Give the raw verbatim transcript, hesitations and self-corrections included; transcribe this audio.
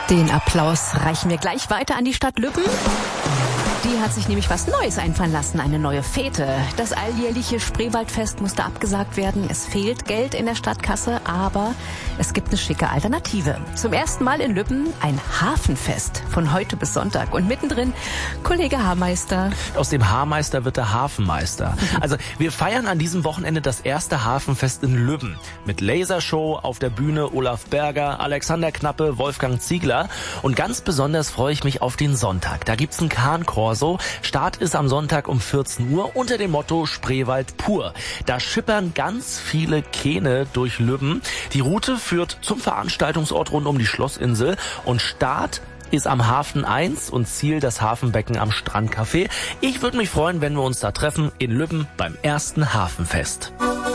Den Applaus reichen wir gleich weiter an die Stadt Lübben. Die hat sich nämlich was Neues einfallen lassen, eine neue Fete. Das alljährliche Spreewaldfest musste abgesagt werden. Es fehlt Geld in der Stadtkasse, aber es gibt eine schicke Alternative. Zum ersten Mal in Lübben ein Hafenfest von heute bis Sonntag. Und mittendrin Kollege Haarmeister. Aus dem Haarmeister wird der Hafenmeister. Also wir feiern an diesem Wochenende das erste Hafenfest in Lübben. Mit Lasershow auf der Bühne Olaf Berger, Alexander Knappe, Wolfgang Ziegler. Und ganz besonders freue ich mich auf den Sonntag. Da gibt's einen Kahn-Korso. Start ist am Sonntag um vierzehn Uhr unter dem Motto Spreewald pur. Da schippern ganz viele Kähne durch Lübben. Die Route führt zum Veranstaltungsort rund um die Schlossinsel und Start ist am Hafen eins und Ziel das Hafenbecken am Strandcafé. Ich würde mich freuen, wenn wir uns da treffen in Lübben beim ersten Hafenfest.